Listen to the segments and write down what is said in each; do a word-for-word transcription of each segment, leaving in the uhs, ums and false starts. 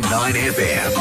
ไนน์ เอฟ เอ็ม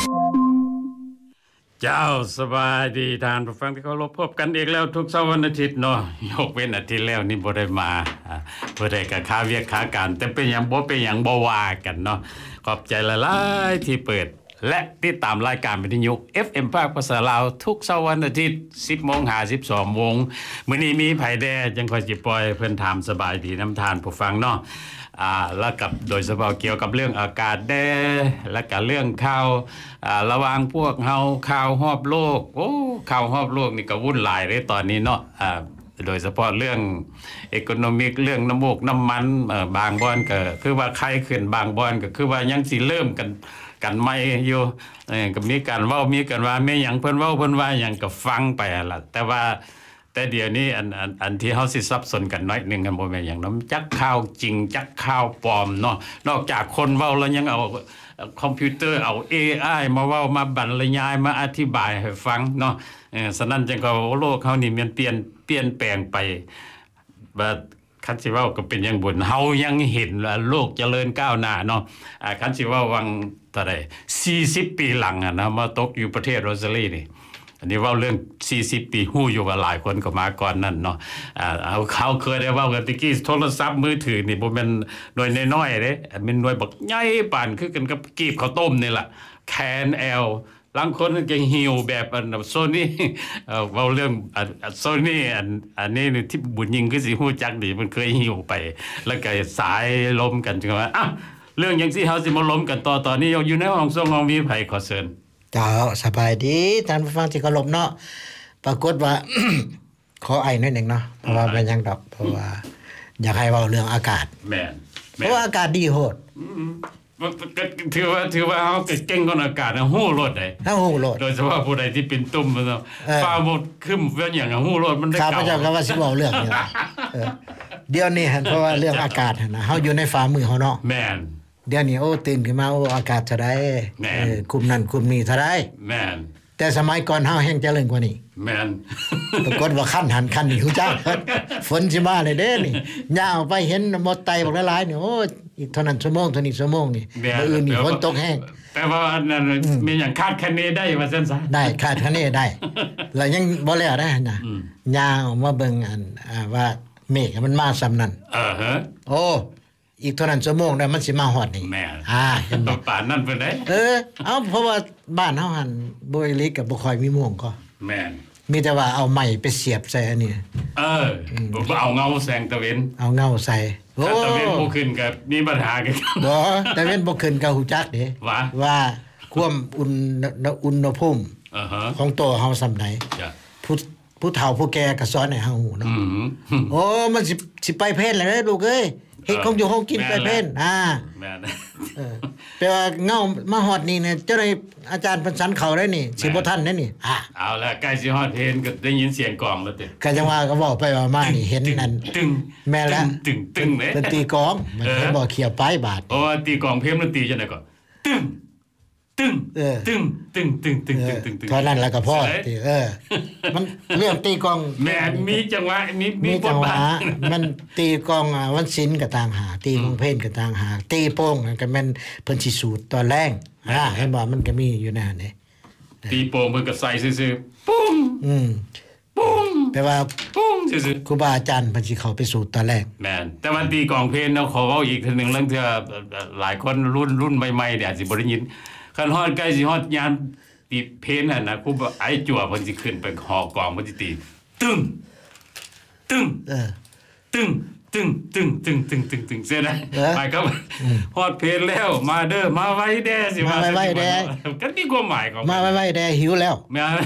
เจ้าสบายดีท่านผู้ฟังที่เคารพพบกันอีกแล้วทุกเสาร์วันอาทิตย์เนาะยกเว้นอาทิตย์แล้วนี่บ่ได้มาเพื่อได้กับค้าเวียกค้าการแต่เป็นหยังบ่เป็นหยังบ่ว่ากันเนาะขอบใจหลายๆที่เปิดและติดตามรายการวิทยุ เอฟ เอ็ม ภาคภาษาลาวทุกเสาร์วันอาทิตย์ สิบโมงถึงสิบสองโมงมื้อนี้มีไผแด่จังค่อยสิปล่อยเพิ่นถามสบายดีนำทานผู้ฟังเนาะอ่าแล้วกับโดยเฉพาะเกี่ยวกับเรื่องอากาศแด่และก็เรื่องข่าวอ่าระหว่างพวกเฮาข่าวรอบโลกโอ้ข่าวรอบโลกนี่ก็วุ่นหลายเลยตอนนี้เนาะอ่าโดยเฉพาะเรื่องอีโคโนมิกเรื่องน้ำมูกน้ำมันเอ่อบางบ่อนก็คือว่าใครขึ้นบางบ่อนก็คือว่ายังสิเริ่มกันกันใหม่อยู่เอ่อก็มีการเว้ามีกันว่าแม่หยังเพิ่นเว้าเพิ่นว่าหยังก็ฟังไปล่ะแต่ว่าแต่เดี๋ยวนี้อันอันอันที่เฮาสิสับสนกันน้อยนึงกันบ่แม่นหยังเนาะจักข่าวจริงจักข่าวปลอมเนาะนอกจากคนเว้าแล้วยังเอาคอมพิวเตอร์เอา เอ ไอ มาเว้ามาบรรยายมาอธิบายให้ฟังเนาะเออฉะนั้นจังก็โลกเฮานี่มันเปลี่ยนเปลี่ยนแปลงไปบัดคันสิเว้าก็เป็นอย่างบุญเฮายังเห็นว่าโลกเจริญก้าวหน้าเนาะอ่าคันสิเว้าวังเท่าใดสี่สิบปีหลังอ่ะนะมาตกอยู่ประเทศออสเตรเลียนี่อันนี้เว้าเรื่องสี่สิบปีฮู้อยู่ว่าหลายคนก็มาก่อนนั่นเนาะอ่าเอาเขาเคยได้เว้ากันตะกี้โทรศัพท์มือถือนี่บ่แม่นหน่วยน้อยๆเด้อันเป็นหน่วยบักใหญ่ปานคือกันกับกีบข้าวต้มนี่ล่ะแคน Lบางคนก็หิวแบบอันโซนี่เอ่อเว้าเรื่องอันโซนี่อันอันนี้นี่ที่บุญยิงคือสิฮู้จักดีมันเคยหิวไปแล้วก็สายลมกันจังว่าอ้าวเรื่องจังซี่เฮาสิมาล้มกันต่อตอนนี้อยู่ในห้องส่งของมีไผขอเชิญเจ้าสบายดีท่านผู้ฟังที่เคารพเนาะปรากฏว่า ขอไอหน่อยนึงเนาะเพราะว่าเป็นหยังดอกเพราะว่าอยากให้เว้าเรื่องอากาศแม่นเพราะว่าอากาศดีโหดก็ถือว่าถือว่าเฮาเก่งกว่าอากาศนะฮู้รถได้เฮาฮู้รถโดยเฉพาะผู้ใดที่เป็นตุ่มเนาะฟ้าหมดครึ้มเป็นหยังฮู้รถมันได้เก่าข้าพเจ้าก็ว่าสิเว้าเรื่องนี้เออเดี๋ยวนี้หั่นเพราะว่าเรื่องอากาศหั่นน่ะเฮาอยู่ในฝ่ามือเฮาเนาะแม่นเดี๋ยวนี้โอ้ตื่นขึ้นมาโอ้อากาศเท่าใดเออคุมนั่นคุมนี่เท่าใดแม่นแต่สมัยก่อนเฮาแฮงเจริญกว่านี้แม่นปรากฏว่าคั่นหันคั่นนี่ฮู้จักฝนสิมาเลยเด้นี่ย่างไปเห็นมดไตบักหลายๆนี่โอ้อีกเท่านั้นชั่วโมงเท่านี้ชั่วโมงนี่มื้ออื่นนี่ฝนตกแห้งแต่ว่าอันนั้นมีหยังคาดคะเนได้ว่าซั่นซะได้คาดคะเนได้แล้วยังบ่แล้วได้น่ะย่างออกมาเบิ่งอันอ่าว่าเมฆมันมาส่ำนั้นเออฮะโอ้อีกเท่านั้นชั่วโมงได้มันสิมาฮอดนี่แม่อ่าเห็นบ่ป่านนั้นเพิ่นได้เออเอ้าเพราะว่าบ้านเฮาหั่นบ่อีหลีก็บ่ค่อยมีม่วงก็แม่นมีแต่ว่าเอาไม้ไปเสียบใส่อันนี้เออบ่เอาเงาแสงตะเวนเอาเงาใส่โอ้ตะเวนบ่ขึ้นก็มีปัญหากันบ่ตะเวนบ่ขึ้นก็ฮู้จักเด้ว่าว่าความอุ่นอุณหภูมิอ่าฮะของตัวเฮาส่ำใดจ้ะผู้ผู้เฒ่าผู้แก่ก็สอนให้เฮาฮู้เนาะอือโอ้มันสิสิไปเพศแล้วเด้อลูกเอ้ยเฮ็ดของอยู่ห้องกินไปเพศอ่าแม่นเออแต่ว่าเงามาฮอดนี่เนี่ยเจ้าได้อาจารย์เพิ่นสันเข้าได้นี่สิบ่ทันได้นี่อ่าเอาล่ะใกล้สิฮอดเพลนก็ได้ยินเสียงกลองแล้วติก็จังว่าก็เว้าไปว่ามานี่เห็นนั่นตึงแม่แล้วตึงตึงเด้ดนตรีกลองมันบ่เขียวปลายบาดโอ้ตีกลองเพลงดนตรีจังได๋ก็ตึงตึงตึงตึงตึงตึงตึงตึงตึงเท่านั้นแล้วก็พอติเออมันเรื่องตีกลองแม่มีจังหวะมีมีบทบาทมันตีกลองวันศิลป์ก็ต่างหากตีของเพลงก็ต่างหากตีโป้งก็แม่นเพิ่นสิสูตรตอนแรงอ่าเห็นบ่มันก็มีอยู่นั่นนี่ตีโป้งเพิ่นก็ใส่ซื่อๆปุ้งอืมปุ้งแต่ว่าปุ้งซื่อๆครูบาอาจารย์เพิ่นสิเข้าไปสูตรตอนแรกแม่นแต่ว่าตีกลองเพลงเนาะขอเว้าอีกทีนึงเรื่องเทื่อหลายคนรุ่นรุ่นใหม่ๆเนี่ยสิบ่ได้ยินคันฮอดใกล้สิฮอดยามตีเพลนน่ะนะครูไอ้จั่วเพิ่นสิขึ้นไปหอกองเพิ่นสิตีตึ้งตึ้งเออตึ้งตึ้งตึ้งตึ้งตึ้งตึ้งตึ้งเสียนะหมายครับฮอดเพลนแล้วมาเด้อมาไว้แด่สิมาไว้แด่ก็มีความหมายของมาไว้แด่หิวแล้วแม่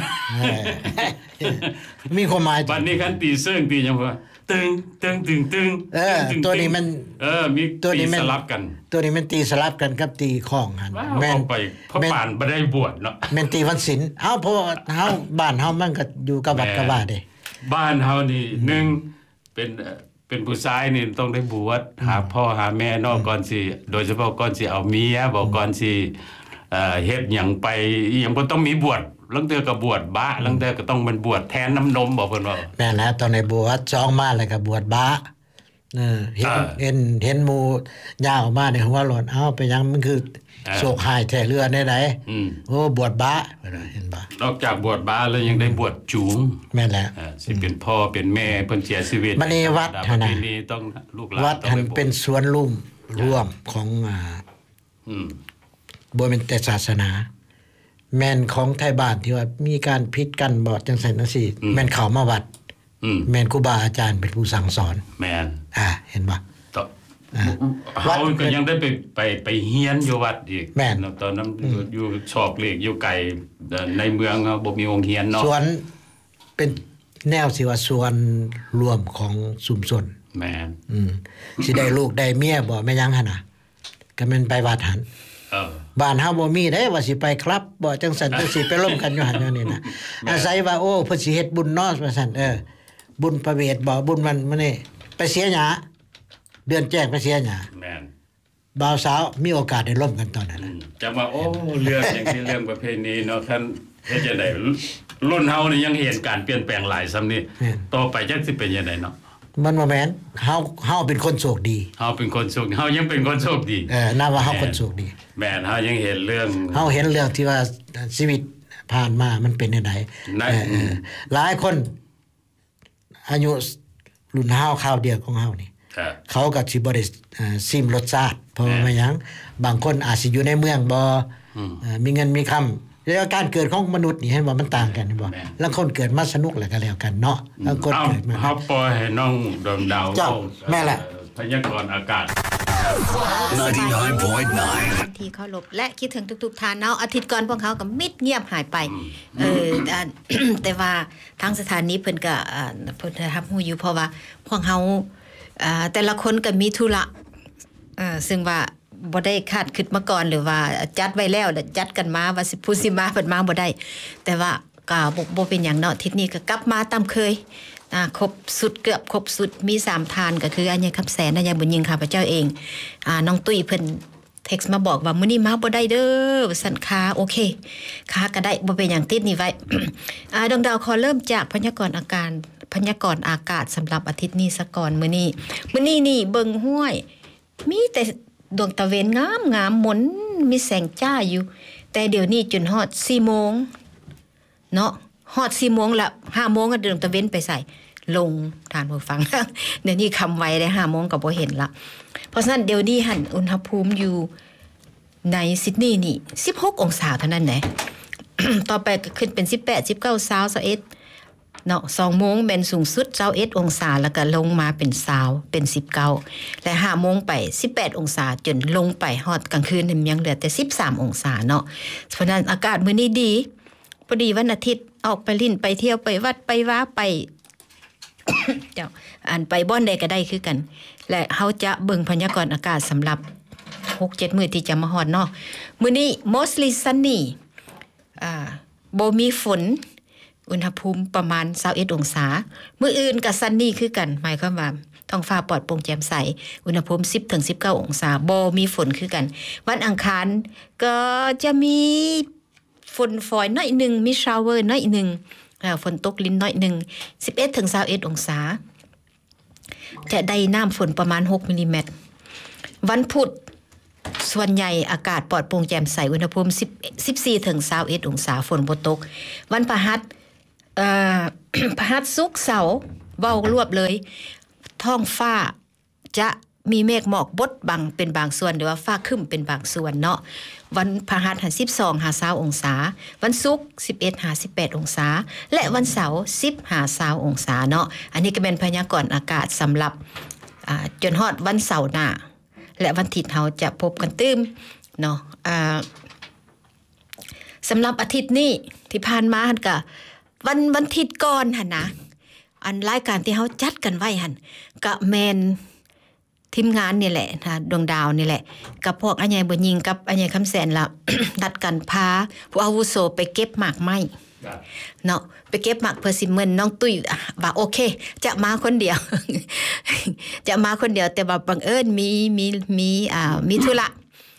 มีความหมายบัดนี้คันตีเซิงตีจังว่าตึงตึงตึงตึงเออตัวนี้มันเออมีตัวนี้สลับกันตัวนี้มันตีสลับกันกับตีข้องหั่นแม่นไปเพราะป่านบ่ได้บวชเนาะแม่นตีวันศีลเอ้าเพราะเฮาบ้านเฮามันก็อยู่กับวัดกับว่าเด้บ้านเฮานี่หนึ่งเป็นเป็นผู้ชายนี่ต้องได้บวชหาพ่อหาแม่เนาะก่อนสิโดยเฉพาะก่อนสิเอาเมียบ่ก่อนสิเอ่อเฮ็ดหยังไปอีหยังบ่ต้องมีบวชลังเทื่อก็บวชบะลังเทื่อก็ต้องมันบวชแทนน้ำนมบ่เพิ่นว่าแม่นแล้วตอนในบวชสองมาแล้วก็บวชบะเออเห็นเห็นเห็นหมู่ย่าออกมาในหัวหลอนเอ้าไปยังมันคือโศกหายแท้เรือได้ไดอืมโอ้บวชบาเห็นบ่นอกจากบวชบาแล้วยังได้บวชจูงแม่นแล้วอ่าสิเป็นพ่อเป็นแม่เพิ่นเสียชีวิตมันในวัดหั่นน่ะต้องลูกหลานวัดหันเป็นสวนลุ่มร่วมของอ่าอืมบ่แม่นแต่ศาสนาแม่นของไทยบ้านที่ว่ามีการพิดกันบ่จังซั่นจังซี่แม่นเข้ามาวัดอืมแม่นครูบาอาจารย์เป็นผู้สั่งสอนแม่นอ่าเห็นบ่วัดก็ยังได้ไปไปไปเฮียนอยู่วัดอีกแม่นตอนนั้นอยู่ชอกเลขอยู่ไกลในเมืองบ่มีโรงเรียนเนาะส่วนเป็นแนวสิว่าส่วนรวมของชุมชนแม่นอืมสิได้ลูกได้เมียบ่แม่ยังหั่นน่ะก็แม่นไปวัดหั่นเออบ้านเฮาบ่มีเด้ว่าสิไปครับบ่จังซั่นจังสิไปร่วมกันอยู่หั่นอยู่นี่น่ะอาศัยว่าโอ้เพิ่นสิเฮ็ดบุญเนาะว่าซั่นเออบุญประเวทบ่บุญมันมื้อนี้ไปเสียหยาเดือนแจ้งไปเสียหยาแม่นบ่าวสาวมีโอกาสได้ร่วมกันตอนนั้นจังว่าโอ้เรื่องอย่างที่เรื่องประเพณีเนาะคันเฮ็ดจังได๋รุ่นเฮานี่ยังเห็นการเปลี่ยนแปลงหลายซำนี้ต่อไปจักสิเป็นจังได๋เนาะมันบ่แม่นเฮาเฮาเป็นคนโชคดีเฮาเป็นคนโชคเฮายังเป็นคนโชคดีเออนับว่าเฮาคนโชคดีแม่นเฮายังเห็นเรื่องเฮาเห็นเรื่องที่ว่าชีวิตผ่านมามันเป็นจังได๋เออหลายคนอายุรุ่นเฮาคราวเดียวของเฮานี่เขาก็สิบ่ได้ซิมรสชาติเพราะว่าหยังบางคนอาจสิอยู่ในเมืองบ่มีเงินมีคำแล้วการเกิดของมนุษย์นี่เห็นว่ามันต่างกันบ่ลางคนเกิดมาสนุกแล้วก็แล้วกันเนาะบางคนเกิดมาเฮาปล่อยให้น้องดมดาวเจ้าแม่แหละพยากรณ์อากาศเก้าสิบเก้าจุดเก้า ที่เคารพและคิดถึงทุกๆท่านเนาะอาทิตย์ก่อนพวกเขาก็มิดเงียบหายไปเออ แต่ว่าทางสถานีเพิ่นก็เพิ่นรับรู้อยู่เพราะว่าพวกเฮาอ่าแต่ละคนก็มีธุระเอ่อซึ่งว่าบ่ได้คาดคิดมาก่อนหรือว่าจัดไว้แล้วแล้วจัดกันมาว่าสิผู้สิมาเพิ่นมาบ่ได้แต่ว่าก็บ่บ่เป็นหยังเนาะทิศนี้ก็กลับมาตามเคยอ่าครบสุดเกือบครบสุดมีสามทานก็คืออัญญคำแสนอัญญบุญยิงข้าพเจ้าเองอ่าน้องตุ้ยเพิ่นเท็กซ์มาบอกว่ามื้อนี้มาบ่ได้เด้อว่าซั่นค่ะโอเคค่ะก็ได้บ่เป็นหยังติดนี่ไว้ อ่าดวงดาวขอเริ่มจากพยากรณ์อาการพยากรณ์อากาศสำหรับอาทิตย์นี้ซะก่อนมื้อนี้มื้อนี้นี่เบิ่งห้วยมีแต่ดวงตะเวนงามๆหมุนมีแสงจ้าอยู่แต่เดี๋ยวนี้จนฮอด สี่โมงเนาะฮอด สี่โมงละ ห้าโมงก็ดวงตะเวนไปใส่ลงทานผู้ฟัง เดี๋ยวนี้คำไว้ได้ ห้าโมงก็บ่เห็นละเพราะฉะนั้นเดี๋ยวนี้หั่นอุณหภูมิอยู่ในซิดนีย์นี่สิบหกองศาเท่านั้นแหละ ต่อไปก็ขึ้นเป็นสิบแปด สิบเก้า ยี่สิบ ยี่สิบเอ็ดเนาะสองโมงเป็นสูงสุดยี่สิบเอ็ดองศาแล้วก็ลงมาเป็นยี่สิบเป็นสิบเก้าและห้าโมงไปสิบแปดองศาจนลงไปฮอดกลางคืนยังเหลือแต่สิบสามองศาเนาะเพราะนั้นอากาศมื้อนี้ดีพอดีวันอาทิตย์ออกไปลิ้นไปเที่ยวไปวัดไปว้าไป เจ้าอ่านไปบ่อนใดก็ได้คือกันและเฮาจะเบิ่งพยากรณ์อากาศสำหรับ หกเจ็ด มื้อที่จะมาฮอดเนาะมื้อนี้ mostly sunny อ่าบ่มีฝนอุณหภูมิประมาณยี่สิบเอ็ดองศามื้ออื่นก็ซันนี่คือกันหมายความว่าท้องฟ้าปลอดโปร่งแจ่มใสอุณหภูมิ สิบถึงสิบเก้า องศาบ่มีฝนคือกันวันอังคารก็จะมีฝนฝอยน้อยนึงมีชาวเวอร์น้อยนึงอ่าฝนตกลิ้นน้อยนึง สิบเอ็ดถึงยี่สิบเอ็ด องศาจะได้น้ำฝนประมาณหกมิลลิเมตรวันพุธส่วนใหญ่อากาศปลอดโปร่งแจ่มใสอุณหภูมิ10 สิบสี่ถึงยี่สิบเอ็ด องศาฝนบ่ตกวันพฤหัสเอ่อ พฤหัสศุกร์เสาร์เว้ารวบเลยท้องฟ้าจะมีเมฆหมอกบดบังเป็นบางส่วนหรือว่าฟ้าครึ้มเป็นบางส่วนเนาะวันพฤหัสสิบสองถึงยี่สิบองศาวันศุกร์สิบเอ็ดถึงสิบแปดองศาและวันเสาร์สิบถึงยี่สิบองศาเนาะอันนี้ก็เป็นพยากรณ์อากาศสำหรับอ่าจนฮอดวันเสาร์หน้าและวันอาทิตย์เฮาจะพบกันตื้มเนาะอ่าสำหรับอาทิตย์นี้ที่ผ่านมาหั่นก็วันวันอาทิตย์ก่อนหั่นนะอันรายการที่เฮาจัดกันไว้หั่นก็แม่นทีมงานนี่แหละนะดวงดาวนี่แหละกับพวกอัญญบุญยิงกับอัญญคำแสนละ นัดกันพาผู้อาวุโสไปเก็บหมากไม้เนาะไปเก็บหมากเพื่อสิเมินน้องตุ้ยว่าโอเคจะมาคนเดียว จะมาคนเดียวแต่ว่าบังเอิญมีมีมีอ่ามีธุระ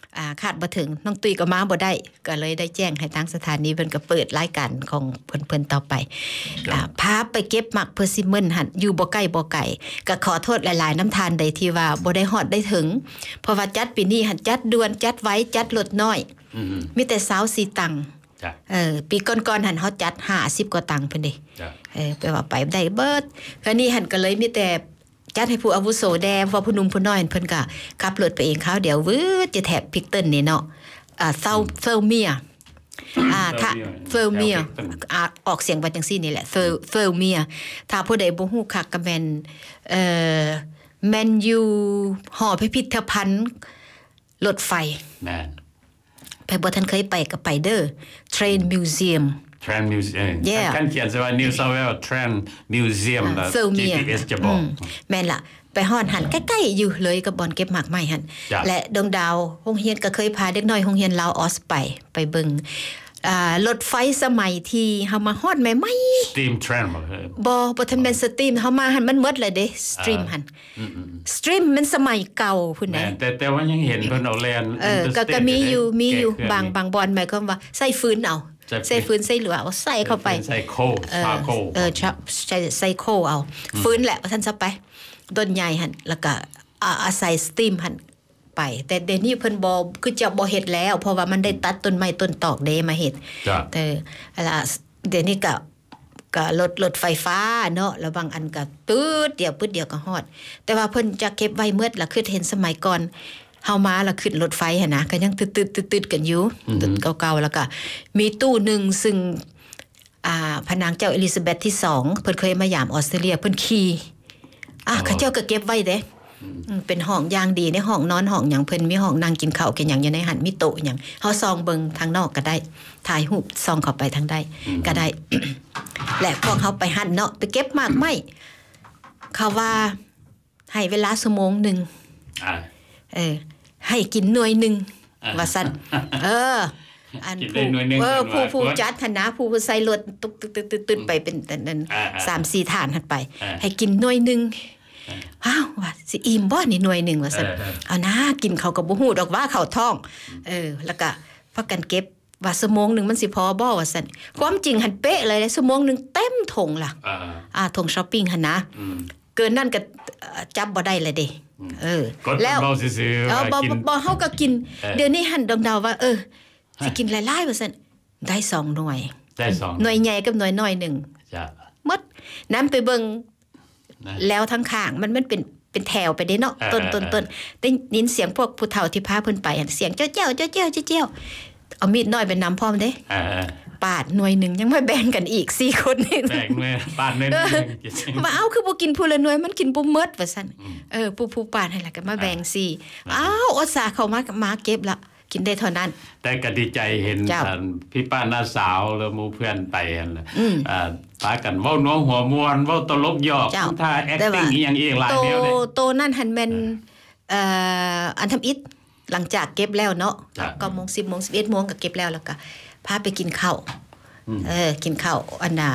อ่าคาดบ่ถึงน้องตุ้ยก็มาบ่ได้ก็เลยได้แจ้งให้ทางสถานีเพิ่นก็เปิดรายการของเพิ่นๆต่อไปอ่าพาไปเก็บหมักเพอร์ซิมอนหั่นอยู่บ่ใกล้บ่ไกลก็ขอโทษหลายๆน้ำทานใดที่ว่าบ่ได้ฮอดได้ถึงเพราะว่าจัดปีนี้หั่นจัดด่วนจัดไว้จัดลดน้อยอือมีแต่สาวสี่ตังค์จ้ะเออปีก่อนๆหั่นเฮาจัดห้าสิบกว่าตังค์เพิ่นเด้จ้ะเออแปลว่าไปได้เบิดคราวนี้หั่นก็เลยมีแต่จัดให้ผู้อาวุโสแดงว่าผู้หนุ่มผู้น้อยเพิ่นก็ขับรถไปเองเขาเดี๋ยววืดจะแถบพิกเติ้ลนี่เนาะอ่าเซาเฟลเมียอ่าถ้าเฟลเมียอ่าออกเสียงว่าจังซี่นี่แหละเฟลเฟลเมียถ้าผู้ใดบ่ฮู้คักก็แม่นเอ่อแม่นอยู่หอพิพิธภัณฑ์รถไฟแม่นไปบ่ทันเคยไปก็ไปเด้อ Train Museum Train Museum กันเขียนซะว่า New South Wales Train Museum นะ จี พี เอส จะบอกแม่นล่ะไปฮอดหันใกล้ๆอยู่เลยกับบอนเก็บหมากไม้หั่นและดวงดาวโรงเรียนก็เคยพาเด็กน้อยโรงเรียนลาวออสไปไปเบิ่งอ่ารถไฟสมัยที่เฮามาฮอดใหม่ๆ Steam Train บ่บ่บ่ทันเป็นสตรีมเฮามาหั่นมันหมดเลยเด้สตรีมหั่นสตรีมมันสมัยเก่าพุ่นน่ะแต่แต่ว่ายังเห็นเพิ่นเอาแล่นเออก็ก็มีอยู่มีอยู่บางบางบอนหมายความว่าใส่ฟืนเอาใส่ฟืนใส่เหลือเอาใส่เข้าไปใส่โคชาโคเออใส่ใส่โคเอาฟืนแหละว่าซั่นซะไปต้นใหญ่หั่นแล้วก็อาศัยสตรีมหั่นไปแต่เดี๋ยวนี้เพิ่นบ่คือจะบ่เฮ็ดแล้วเพราะว่ามันได้ตัดต้นไม้ต้นตอกเด้มาเฮ็ดแต่ล่ะเดี๋ยวนี้ก็ก็รถรถไฟฟ้าเนาะแล้วบางอันก็ปื๊ดเดียวปื๊ดเดียวก็ฮอดแต่ว่าเพิ่นจะเก็บไว้หมดล่ะคือเห็นสมัยก่อนเฮามาแล้วขึ้นรถไฟหั่นนะก็ยังตึดๆๆๆกันอยู่ตึดเก่าๆแล้วก็มีตู้นึงซึ่งอ่าพระนางเจ้าอลิซาเบธที่สองเพิ่นเคยมายามออสเตรเลียเพิ่นขี่อ่ะเขาเจ้าก็เก็บไว้เด้เป็นห้องอย่างดีในห้องนอนห้องหยังเพิ่นมีห้องนั่งกินข้าวกินหยังอยู่ในหันมีโต๊ะหยังเฮาซองเบิ่งทางนอกก็ได้ถ่ายรูปซองเข้าไปทางได้ก็ได้ และพวกเฮาไปหั่นเนาะไปเก็บหมากไม้เขาว่าให้เวลาชั่วโมงนึงอ่าเออให้กินหน่วยนึงว่าซั่นเอออันผู้เออผู้ผู้จัดหั่นนะผู้ใส่รถตึกๆๆๆไปเป็นนั่น สามสี่ ถาดหั่นไปให้กินหน่วยนึงอ้าวว่าสิอิ่มบ่นี่หน่วยนึงว่าซั่นเอานะกินเขาก็บ่ฮู้ดอกว่าเข้าท้องเออแล้วก็พากันเก็บว่าชั่วโมงนึงมันสิพอบ่ว่าซั่นความจริงหั่นเป๊ะเลยชั่วโมงนึงเต็มถุงล่ะอ่าถุงช้อปปิ้งหั่นนะเกินนั่นก็จับบ่ได้เลยเด้เออแล้วเออบ่บ่เฮาก็กินเดี๋ยวนี้หั่นดองดาวว่าเออสิกินหลายๆว่าซั่นได้สองหน่วยได้สองหน่วยใหญ่กับหน่วยน้อยนึงจ้ะหมดนำไปเบิ่งแล้วทั้งข้างมันมันเป็นเป็นแถวไปเด้เนาะต้นๆๆได้ยินเสียงพวกผู้เฒ่าที่พาเพิ่นไปเสียงเจ้าๆเจ้าๆเจ้าๆเอามีดน้อยไปนำพร้อมเด้ปาดหน่วยนึงยังไม่แบ่งกันอีกสี่คนนี่แบ่งแม่ปาดหน่วยนึงมาเอาคือบ่กินผู้ละหน่วยมันกินบ่หมดว่าซั่นเออผู้ผู้ปาดให้ล่ะก็มาแบ่งสี่อ้าวอุตส่าห์เข้ามามาเก็บละกินได้เท่านั้นแต่ก็ดีใจเห็นพี่ป้าน้าสาวแล้วหมู่เพื่อนไปอั่นอ่าปากันเว้านัวหัวม่วนเว้าตลกหยอกท่า acting อีหยังอีกหลายแนวเด้โตนั่นหั่นแม่นเอ่ออันทำอิฐหลังจากเก็บแล้วเนาะเก้าโมง สิบโมง สิบเอ็ดโมงก็เก็บแล้วแล้วก็พาไปกินข้าวเออกินข้าวอันน่ะ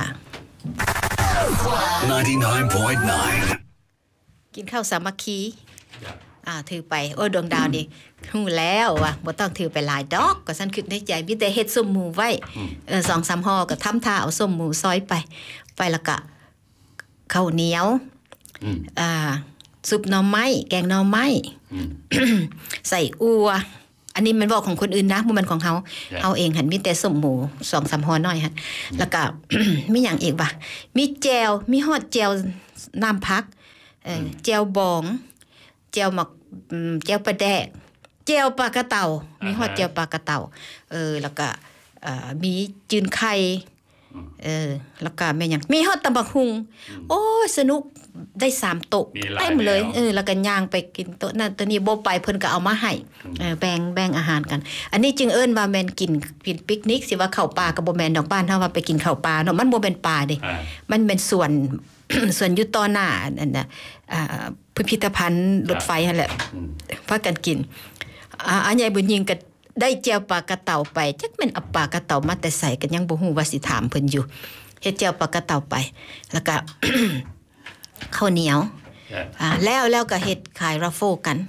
ninety-nine point nine กินข้าวสามัคคีอ่าถือไปโอ้ดวงดาวนี่ฮู้แล้วว่าบ่ต้องถือไปหลายดอกก็ซั่นคิดในใจมีแต่เฮ็ดส้มหมูไว้เออ สองสาม ห่อก็ทำท่าเอาส้มหมูซอยไปไปแล้วก็ข้าวเหนียวอืมอ่าซุปหน่อไม้แกงหน่อไม้ใส่อัวอันนี้มันบอกของคนอื่นนะบ่แม่นของเฮาเฮาเองหั่นมีแต่ส้มหมู สองสาม ห่อน้อยหั่นแล้วก็ มีหยังอีกบ่มีแจ่วมีฮอดแจ่วน้ำผักเออแจ่วบองแจ่วหมักแจ่วปลาแดกแจ่วปลากระเต่ามีฮอดแจ่วปลากระเต่าเออแล้วก็เอ่อมีจืนไข่เออแล้วก็แม่หยังมีฮอดตำบักหุ่งโอ้สนุกได้สามโต๊ะเต็มเลยเออแล้วก็ย่างไปกินโต๊ะนั้นตัวนี้บ่ไปเพิ่นก็เอามาให้เออแบ่งแบ่งอาหารกันอันนี้จึงเอิ้นว่าแม่นกินกินปิกนิกสิว่าเข้าป่าก็บ่แม่นดอกบ้านเฮาว่าไปกินข้าวป่าเนาะมันบ่เป็นป่าเด้มันเป็นส่วน ส่วนอยู่ต่อหน้านั่นน่ะอ่าพิพิธภัณฑ์รถไฟนั่นแหละพากันกินอ่าอันใหญ่บุญยิงก็ได้แจ่วปลากระเต่าไปจักแม่นเอาปลากระเต่ามาแต่ใส่ก็ยังบ่ฮู้ว่าสิถามเพิ่นอยู่เฮ็ดแจ่วปลากระเต่าไปแล้วก็ ข้าวเหนียวอ่าแล้วแล้วก็เฮ็ดขายราโฟกัน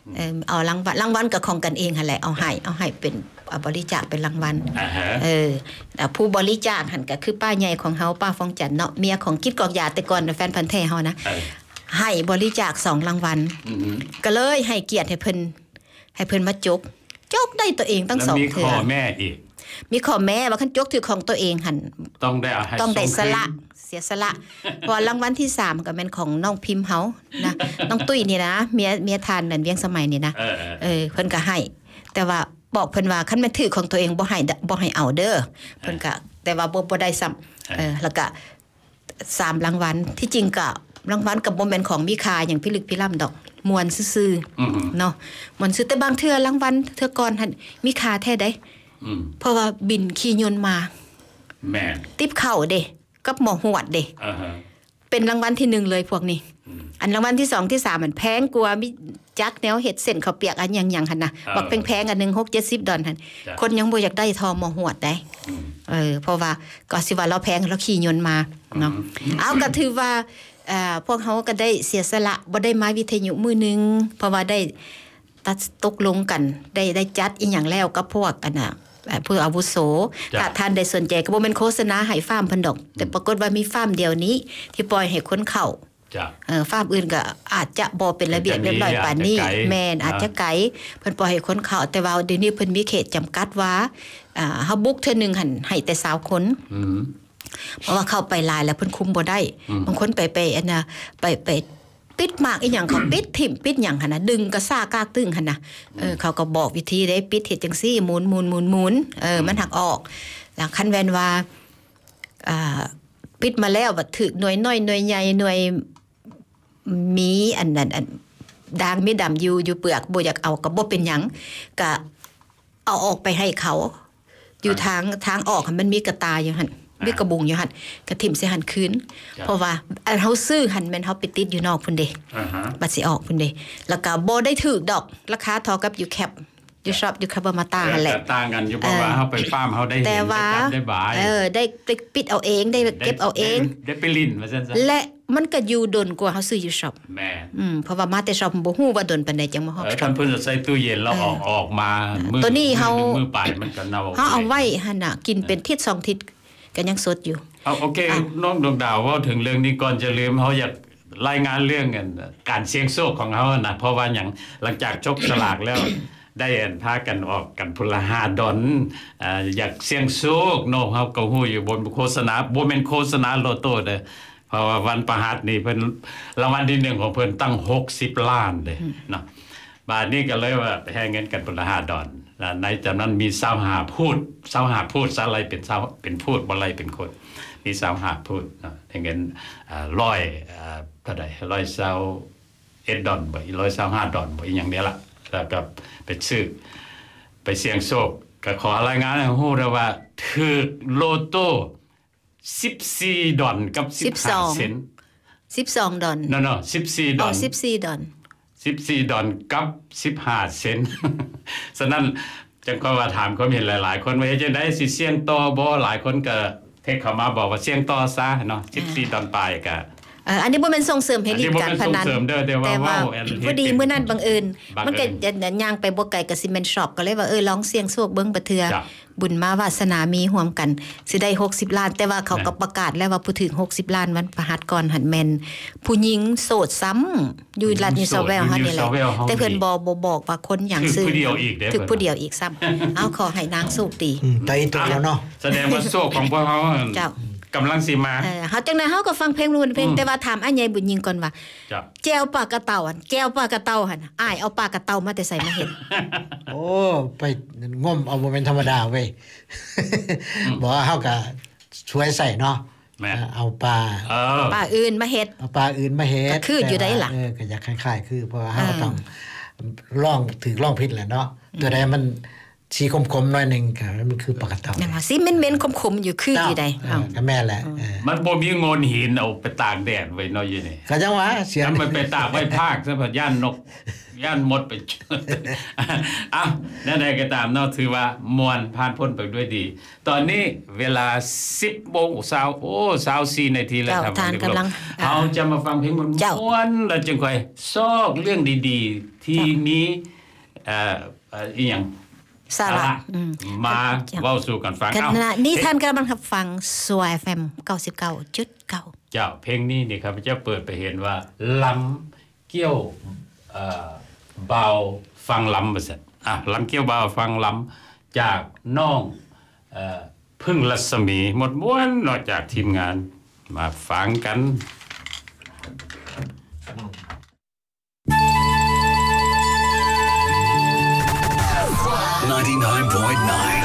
เออเอารางวัลรางวัลกับของกันเองหั่นแหละเอาให้เอาให้เป็นบริจาคเป็นรางวัลเออแต่ผู้บริจาคหั่นก็คือป้าใหญ่ของเฮาป้าฟองจันทร์เนาะเมียของกิ๊ดกอกยาแต่ก่อนแฟนพันธุ์แท้เฮานะให้บริจาคสองรางวัลก็เลยให้เกียรติให้เพิ่นให้เพิ่นมาจกจกได้ตัวเองตั้งสองเทื่อมีข้อแม่อีกมีข้อแม่ว่าคันจกถือของตัวเองหั่นต้องได้เอาให้ต้องได้สละเสียสละพอรางวัลที่สามก็แม่นของน้องพิมพ์เฮานะน้องตุ้ยนี่นะเมียเมียทานนั่นเวียงสมัยนี่นะเออเพิ่นก็ให้แต่ว่าบอกเพิ่นว่าคันแม่นถือของตัวเองบ่ให้บ่ให้เอาเด้อเพิ่นก็แต่ว่าบ่บ่ได้ซ้ำเออแล้วก็สามรางวัลที่จริงก็รางวัลก็บ่แม่นของมีค่าหยังพิลึกพิลั่นดอกมวนซื่อๆเนาะมวนซื่อแต่บางเทื่อรางวัลเทื่อก่อนหั่นมีค่าแท้ใดเพราะว่าบินขี่ยนต์มาแม่ติ๊บเข้าเด้กับหมอหวดเด้อ่าฮะเป็นรางวัลที่หนึ่งเลยพวกนี้อันรางวัลที่สองที่สามมันแพงกว่ามีจักแนวเฮ็ดเส้นข้าวเปียกอันหยังๆหั่นน่ะบักแพงๆอันนึง หกเจ็ดสิบ ดอลหั่นคนยังบ่อยากได้ทอหมอหวดได้เออเพราะว่าก็สิว่าเราแพงเราขี่ยนต์มาเนาะเอาก็ถือว่าเอ่อพวกเฮาก็ได้เสียสละบ่ได้มาวิทยุมื้อนึงเพราะว่าได้ตัดตกลงกันได้ได้จัดอีหยังแล้วกับพวกอันน่ะเพื่ออาวุโสถ้าท่านได้สนใจก็บ่แม่นโฆษณาให้ฟาร์มเพิ่นดอกแต่ปรากฏว่ามีฟาร์มเดียวนี้ที่ปล่อยให้คนเข้าจ้ะเออฟาร์มอื่นก็อาจจะบ่เป็นระเบียบเรียบร้อยปานนี้แม่นอาจจะไกลเพิ่นปล่อยให้คนเข้าแต่ว่าเดี๋ยวนี้เพิ่นมีเขตจำกัดว่าอ่าเฮาบุกเทื่อนึงหั่นให้แต่สาวคนอือเพราะว่าเข้าไปหลายแล้วเพิ่นคุมบ่ได้บางคนไปไปอันน่ะไปไปปิดมากอีหยังเขาปิดถิ่มปิดหยังหั่นน่ะดึงกระซ่ากากตึงหั่นน่ะเออเขาก็บอกวิธีได้ปิดเฮ็ดจังซี่หมุนๆๆเออมันหักออกแล้วคันแว่นว่าอ่าปิดมาแล้วบัดถึกหน่วยน้อยหน่วยใหญ่หน่วยมีอันนั้นอันด่างมีดำอยู่อยู่เปลือกบ่อยากเอาก็บ่เป็นหยังก็เอาออกไปให้เขาอยู่ทางทางออกมันมีกระตาอยู่หั่นมีกระบุงอยู่หั่นกระถิ่มสิหั่นคืนเพราะว่าอันเฮาซื้อหั่นแม่นเฮาไปติดอยู่นอกพุ่นเด้อ่าฮะบัดสิออกพุ่นเด้แล้วก็บ่ได้ถูกดอกราคาเท่ากับอยู่แคปอยู่ช็อปอยู่คาบามาตาหั่นแหละต่างกันอยู่เพราะว่าเฮาไปฟาร์มเฮาได้เห็นได้บายเออได้ปิดเอาเองได้เก็บเอาเองได้ไปลิ้นว่าซั่นซะและมันก็อยู่ดนกว่าเฮาซื้ออยู่ช็อปแม่อืมเพราะว่ามาแต่ช็อปบ่ฮู้ว่าดนปานใดจังมาฮอดช็อปเพิ่นจะใส่ตู้เย็นแล้วออกออกมามื้อตัวนี้เฮามื้อปลายมันก็เน่าเฮาเอาไว้หั่นน่ะกินเป็นทิศสองทิศก็ยังสดอยู่เอาโอเคน้องดวงดาวเว้าถึงเรื่องนี้ก่อนจะลืมเฮาอยากรายงานเรื่องกันการเสี่ยงโชคของเฮาน่ะเพราะว่าหยังหลังจากชกสลากแล้วได้พากันออกกันพุ่นละห้าดอนอ่าอยากเสี่ยงโชคเนาะเฮาก็ฮู้อยู่บนโฆษณาบ่แม่นโฆษณาโลโต้เด้อเพราะว่าวันประหัสนี่เพิ่นรางวัลที่หนึ่งของเพิ่นตั้งหกสิบล้านเด้เนาะบาดนี้ก็เลยว่าแห่เงินกันพุ่นละห้าดอนในจำนั้นมียี่สิบห้าพูดยี่สิบห้าพูดซะอะไรเป็นเป็นพูดบ่ไรเป็นคนมียี่สิบห้าพูดเนาะได้เงินอ่าหนึ่งร้อยอ่าเท่าใดหนึ่งร้อยยี่สิบเอ็ดดอนบ่หนึ่งร้อยยี่สิบห้าดอนบ่อีหยังนี้ล่ะแล้วก็ไปซื้อไปเสี่ยงโชคก็ขอรายงานให้ฮู้ได้ว่าถูกโลโต้สิบสี่ดอนกับสิบห้าเซนต์สิบสองดอนเนาะๆสิบสี่ดอนอ๋อสิบสี่ดอนสิบสี่ดอนกับสิบห้าเซนต์ฉะนั้นจังก็ว่าถามความเห็นหลายๆคนว่าเฮ็ดจังได๋สิเสี่ยงต่อบ่หลายคนก็เทคเข้ามาบอกว่าเสี่ยงต่อซะเนาะสิบสี่ดอนปลายก็เอ่ออันนี้บ่แม่นส่งเสริมให้เล่นการพนันแต่ว่าพอดีมื้อนั้นบังเอิญมันก็ย่างไปบ่ไกลก็สิแม่นช็อปก็เลยว่าเออลองเสี่ยงโชคเบิ่งบ่เทื่อบุญมาวาสนามีร่วมกันสิได้หกสิบล้านแต่ว่าเขาก็ประกาศแล้วว่าผู้ถึงหกสิบล้านวันประหัสก่อนหันแม่นผู้หญิงโสดซ้ำอยู่รัฐนิวเซาเวลส์เฮานี่แหละแต่เพิ่นบ่บ่บอกว่าคนหยังซื้อผู้เดียวอีกเด้อถึงผู้เดียวอีกซ้ำเอาขอให้นางโชคดีไปตัวแล้วเนาะแสดงว่าโชคของพวกเฮาเจ้ากำลังสิมาเออเฮาจังได๋เฮาก็ฟังเพลงรุ่นเพลงแต่ว่าถามอ้ายใหญ่บุญยิงก่อนว่าจ้ะแก้วปลากระเต่าอันแก้วปลากระเต่าหั่นอ้ายเอาปลากระเต่ามาแต่ใส่มาเฮ็ดโอ้ไปงมเอาบ่แม่นธรรมดาเว้ยบ่เฮาก็ช่วยใส่เนาะเอาปลาเออปลาอื่นมาเฮ็ดเอาปลาอื่นมาเฮ็ดคืออยู่ได้ล่ะเออก็อยากคล้ายๆคือเพราะว่าเฮาต้องลองถือลองผิดแหละเนาะตัวใดมันสีคมๆหน่อยนึงก็มันคือปลากระเต่านั่นว่าสิเม้นๆคมๆอยู่คืออยู่ได้อ้าวก็แม่แหละมันบ่มีโงนหินเอาไปตากแดดไว้เนาะอยู่นี่ก็จังว่าเสียมันไปตากไว้ภาคซะเพราะย่านนกย่านมดไปอ้าวนั่นใดก็ตามเนาะถือว่ามวลผ่านพ้นไปด้วยดีตอนนี้เวลา สิบโมงเช้าโอ้เช้าสี่นาทีแล้วครับกำลังเอาจะมาฟังเพลงม่วนๆแล้วจึงค่อยซอกเรื่องดีๆที่มีเอ่อเอ่ออีหยังสาระมาเว้าสู่กันฟังเอ้านี่ท่านกำลังรับฟังสวาย เอฟ เอ็ม เก้าสิบเก้าจุดเก้าเจ้าเพลงนี้นี่ครับพระเจ้าเปิดไปเห็นว่าลำเกี่ยวเอ่อเบาฟังลำว่าซั่นอ่ะลำเกี่ยวเบาฟังลำจากน้องเอ่อพึ่งรัศมีหมดม้วนนอกจากทีมงานมาฟังกัน ninety-nine point nine